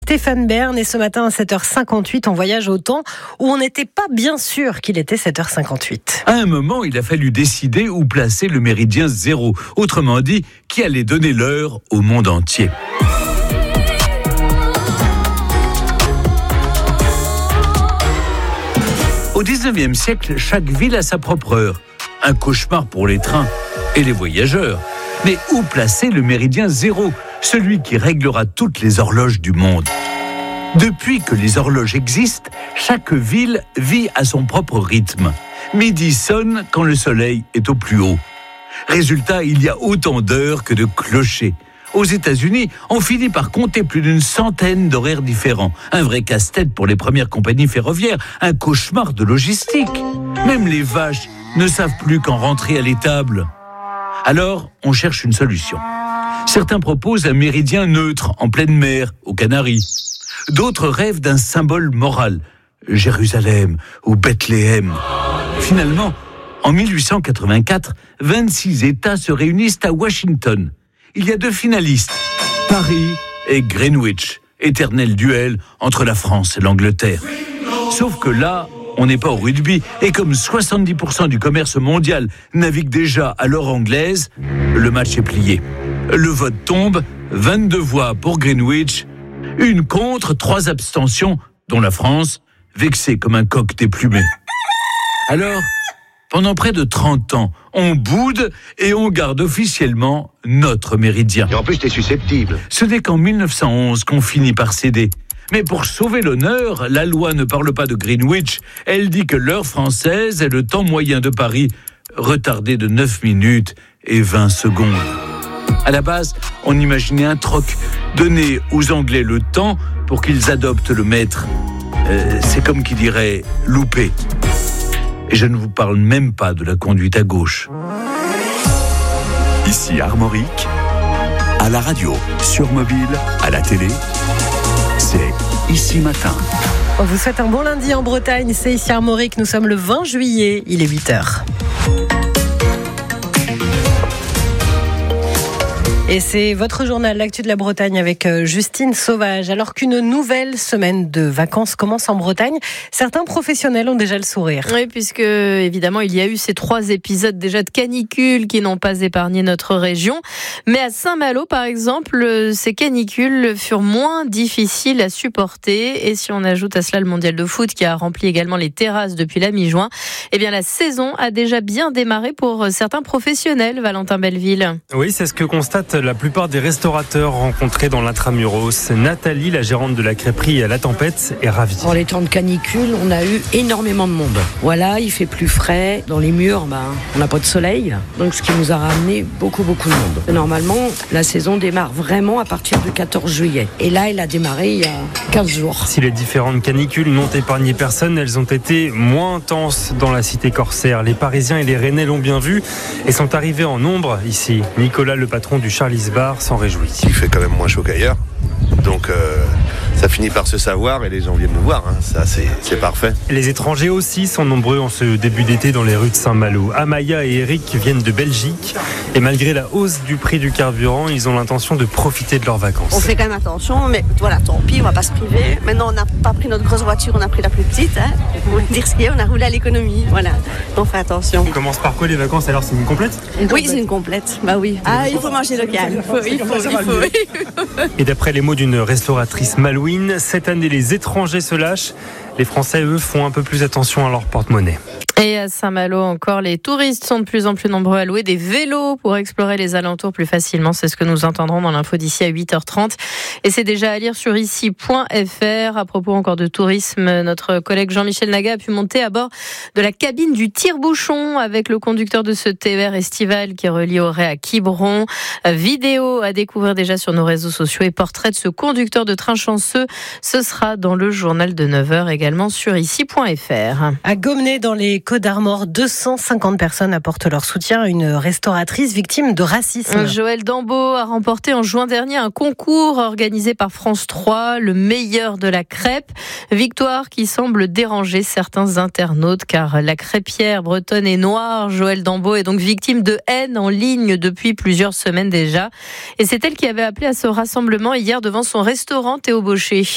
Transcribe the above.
Stéphane Bern. Et ce matin à 7h58, on voyage au temps où on n'était pas bien sûr qu'il était 7h58. À un moment, il a fallu décider où placer le méridien 0. Autrement dit, qui allait donner l'heure au monde entier. Au 19e siècle, chaque ville a sa propre heure. Un cauchemar pour les trains et les voyageurs. Mais où placer le méridien 0, celui qui réglera toutes les horloges du monde? Depuis que les horloges existent, chaque ville vit à son propre rythme. Midi sonne quand le soleil est au plus haut. Résultat, il y a autant d'heures que de clochers. Aux États-Unis, on finit par compter plus d'une centaine d'horaires différents. Un vrai casse-tête pour les premières compagnies ferroviaires, un cauchemar de logistique. Même les vaches ne savent plus quand rentrer à l'étable. Alors, on cherche une solution. Certains proposent un méridien neutre en pleine mer, aux Canaries. D'autres rêvent d'un symbole moral, Jérusalem ou Bethléem. Finalement, en 1884, 26 États se réunissent à Washington. Il y a 2 finalistes, Paris et Greenwich, éternel duel entre la France et l'Angleterre. Sauf que là, on n'est pas au rugby, et comme 70% du commerce mondial navigue déjà à l'heure anglaise, le match est plié. Le vote tombe, 22 voix pour Greenwich, 1 contre, 3 abstentions, dont la France, vexée comme un coq déplumé. Alors, pendant près de 30 ans, on boude et on garde officiellement notre méridien. Et en plus, t'es susceptible. Ce n'est qu'en 1911 qu'on finit par céder. Mais pour sauver l'honneur, la loi ne parle pas de Greenwich. Elle dit que l'heure française est le temps moyen de Paris, retardé de 9 minutes et 20 secondes. À la base, on imaginait un troc, donner aux Anglais le temps pour qu'ils adoptent le maître. C'est comme qui dirait louper. Et je ne vous parle même pas de la conduite à gauche. Ici Armorique, à la radio, sur mobile, à la télé, c'est Ici Matin. On vous souhaite un bon lundi en Bretagne, c'est ici Armorique, nous sommes le 20 juillet, il est 8h. Et c'est votre journal, l'actu de la Bretagne avec Justine Sauvage. Alors qu'une nouvelle semaine de vacances commence en Bretagne, certains professionnels ont déjà le sourire. Oui, puisque évidemment il y a eu ces 3 épisodes déjà de canicule qui n'ont pas épargné notre région. Mais à Saint-Malo par exemple, ces canicules furent moins difficiles à supporter. Et si on ajoute à cela le mondial de foot qui a rempli également les terrasses depuis la mi-juin, eh bien la saison a déjà bien démarré pour certains professionnels, Valentin Belleville. Oui, c'est ce que constate la plupart des restaurateurs rencontrés dans l'intramuros. Nathalie, la gérante de la crêperie à La Tempête, est ravie. Pour les temps de canicule, on a eu énormément de monde. Voilà, il fait plus frais. Dans les murs, on n'a pas de soleil. Donc, ce qui nous a ramené beaucoup de monde. Normalement, la saison démarre vraiment à partir du 14 juillet. Et là, elle a démarré il y a 15 jours. Si les différentes canicules n'ont épargné personne, elles ont été moins intenses dans la cité corsaire. Les Parisiens et les Rennais l'ont bien vu et sont arrivés en nombre ici. Nicolas, le patron du Charlie's Bar, s'en réjouit. Il fait quand même moins chaud qu'ailleurs. Donc ça finit par se savoir et les gens viennent nous voir. Ça, c'est parfait. Les étrangers aussi sont nombreux en ce début d'été dans les rues de Saint-Malo. Amaya et Eric viennent de Belgique et malgré la hausse du prix du carburant, ils ont l'intention de profiter de leurs vacances. On fait quand même attention, mais voilà, tant pis, on va pas se priver. Maintenant, on n'a pas pris notre grosse voiture, on a pris la plus petite. Pour dire ce qu'il y a, on a roulé à l'économie. Voilà, on fait attention. On commence par quoi les vacances alors? C'est une complète? Oui, c'est une complète. Bah oui. Ah, il faut manger local. Il faut. Et d'après les mots d'une restauratrice malouine, cette année les étrangers se lâchent. Les Français, eux, font un peu plus attention à leur porte-monnaie. Et à Saint-Malo encore, les touristes sont de plus en plus nombreux à louer des vélos pour explorer les alentours plus facilement. C'est ce que nous entendrons dans l'info d'ici à 8h30. Et c'est déjà à lire sur ici.fr. À propos encore de tourisme, notre collègue Jean-Michel Naga a pu monter à bord de la cabine du tire-bouchon avec le conducteur de ce TER estival qui relie Auray à Quiberon. Vidéo à découvrir déjà sur nos réseaux sociaux et portrait de ce conducteur de train chanceux. Ce sera dans le journal de 9h également sur ici.fr. À Gommenay, dans les Côtes d'Armor, 250 personnes apportent leur soutien à une restauratrice victime de racisme. Joël Dambeau a remporté en juin dernier un concours organisé par France 3, le meilleur de la crêpe. Victoire qui semble déranger certains internautes car la crêpière bretonne est noire. Joël Dambeau est donc victime de haine en ligne depuis plusieurs semaines déjà. Et c'est elle qui avait appelé à ce rassemblement hier devant son restaurant Théo Baucher.